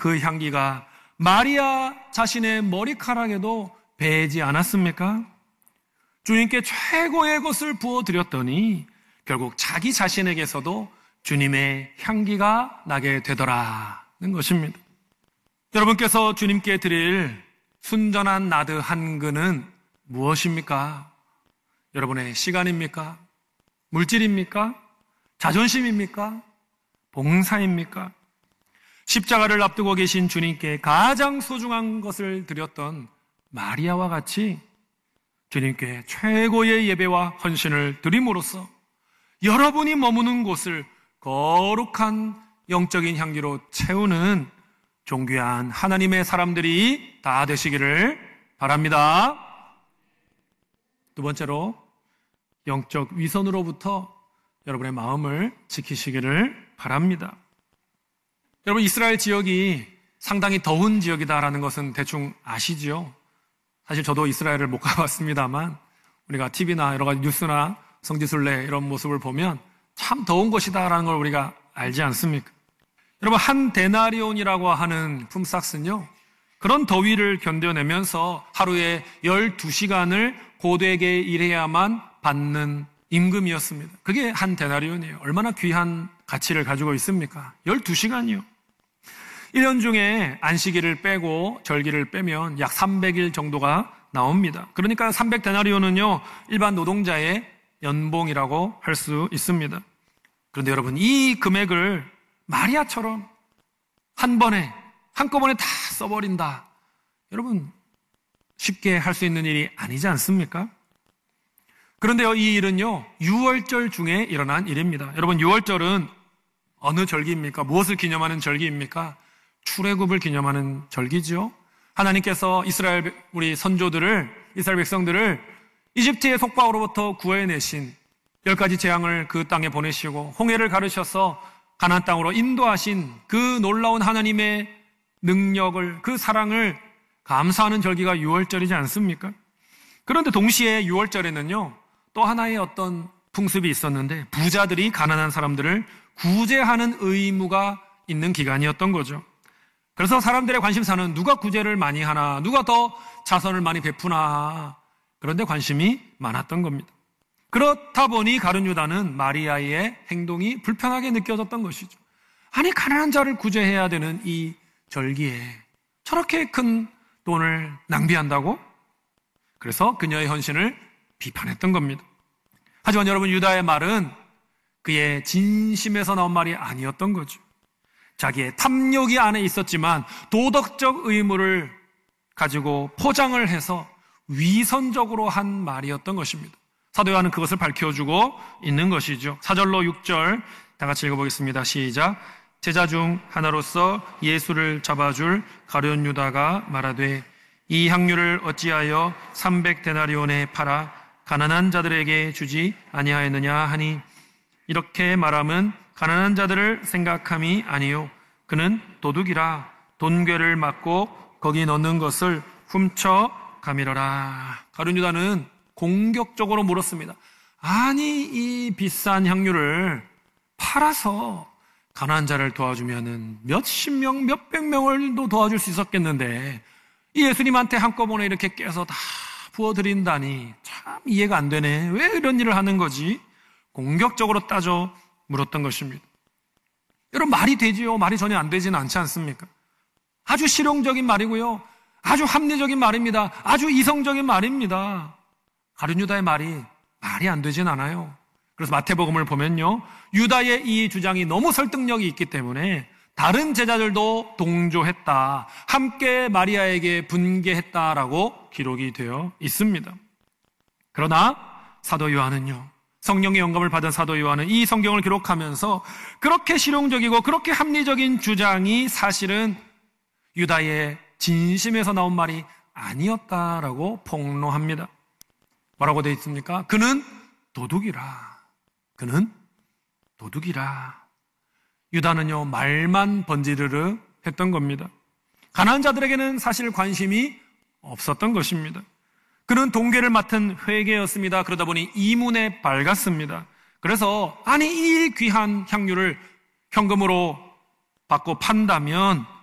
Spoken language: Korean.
그 향기가 마리아 자신의 머리카락에도 배지 않았습니까? 주님께 최고의 것을 부어드렸더니 결국 자기 자신에게서도 주님의 향기가 나게 되더라는 것입니다. 여러분께서 주님께 드릴 순전한 나드 한 근은 무엇입니까? 여러분의 시간입니까? 물질입니까? 자존심입니까? 봉사입니까? 십자가를 앞두고 계신 주님께 가장 소중한 것을 드렸던 마리아와 같이 주님께 최고의 예배와 헌신을 드림으로써 여러분이 머무는 곳을 거룩한 영적인 향기로 채우는 존귀한 하나님의 사람들이 다 되시기를 바랍니다. 두 번째로, 영적 위선으로부터 여러분의 마음을 지키시기를 바랍니다. 여러분, 이스라엘 지역이 상당히 더운 지역이다라는 것은 대충 아시죠? 사실 저도 이스라엘을 못 가봤습니다만 우리가 TV나 여러 가지 뉴스나 성지순례 이런 모습을 보면 참 더운 곳이다라는 걸 우리가 알지 않습니까? 여러분, 한 데나리온이라고 하는 품삯은요, 그런 더위를 견뎌내면서 하루에 12시간을 고되게 일해야만 받는 임금이었습니다. 그게 한 데나리온이에요. 얼마나 귀한 가치를 가지고 있습니까? 12시간이요. 1년 중에 안식일을 빼고 절기를 빼면 약 300일 정도가 나옵니다. 그러니까 300데나리온은요, 일반 노동자의 연봉이라고 할 수 있습니다. 그런데 여러분, 이 금액을 마리아처럼 한 번에, 한꺼번에 다 써버린다. 여러분, 쉽게 할 수 있는 일이 아니지 않습니까? 그런데요, 이 일은요, 유월절 중에 일어난 일입니다. 여러분, 유월절은 어느 절기입니까? 무엇을 기념하는 절기입니까? 출애굽을 기념하는 절기죠. 하나님께서 이스라엘 우리 선조들을, 이스라엘 백성들을 이집트의 속박으로부터 구해내신 10가지 재앙을 그 땅에 보내시고 홍해를 가르셔서 가나안 땅으로 인도하신 그 놀라운 하나님의 능력을, 그 사랑을 감사하는 절기가 유월절이지 않습니까? 그런데 동시에 유월절에는요, 또 하나의 어떤 풍습이 있었는데 부자들이 가난한 사람들을 구제하는 의무가 있는 기간이었던 거죠. 그래서 사람들의 관심사는 누가 구제를 많이 하나, 누가 더 자선을 많이 베푸나, 그런데 관심이 많았던 겁니다. 그렇다 보니 가룟 유다는 마리아의 행동이 불편하게 느껴졌던 것이죠. 아니, 가난한 자를 구제해야 되는 이 절기에 저렇게 큰 돈을 낭비한다고? 그래서 그녀의 헌신을 비판했던 겁니다. 하지만 여러분, 유다의 말은 그의 진심에서 나온 말이 아니었던 거죠. 자기의 탐욕이 안에 있었지만 도덕적 의무를 가지고 포장을 해서 위선적으로 한 말이었던 것입니다. 사도 요한은 그것을 밝혀주고 있는 것이죠. 4절로 6절 다 같이 읽어보겠습니다. 시작. 제자 중 하나로서 예수를 잡아줄 가룟 유다가 말하되 이 향유를 어찌하여 300데나리온에 팔아 가난한 자들에게 주지 아니하였느냐 하니, 이렇게 말함은 가난한 자들을 생각함이 아니요 그는 도둑이라 돈괴를 맞고 거기 넣는 것을 훔쳐 가밀어라. 가룟 유다는 공격적으로 물었습니다. 아니, 이 비싼 향유를 팔아서 가난한 자를 도와주면은 몇십 명, 몇백 명을도 도와줄 수 있었겠는데 이 예수님한테 한꺼번에 이렇게 깨서 다 부어드린다니 참 이해가 안 되네. 왜 이런 일을 하는 거지? 공격적으로 따져 물었던 것입니다. 여러분, 말이 되지요? 말이 전혀 안 되지는 않지 않습니까? 아주 실용적인 말이고요, 아주 합리적인 말입니다. 아주 이성적인 말입니다. 가룟 유다의 말이 안 되진 않아요. 그래서 마태복음을 보면요, 유다의 이 주장이 너무 설득력이 있기 때문에 다른 제자들도 동조했다, 함께 마리아에게 분개했다라고 기록이 되어 있습니다. 그러나 사도 요한은요, 성령의 영감을 받은 사도 요한은 이 성경을 기록하면서 그렇게 실용적이고 그렇게 합리적인 주장이 사실은 유다의 진심에서 나온 말이 아니었다라고 폭로합니다. 뭐라고 되어 있습니까? 그는 도둑이라. 그는 도둑이라. 유다는요, 말만 번지르르 했던 겁니다. 가난한 자들에게는 사실 관심이 없었던 것입니다. 그는 동괴를 맡은 회계였습니다. 그러다 보니 이문에 밝았습니다. 그래서 아니, 이 귀한 향유를 현금으로 받고 판다면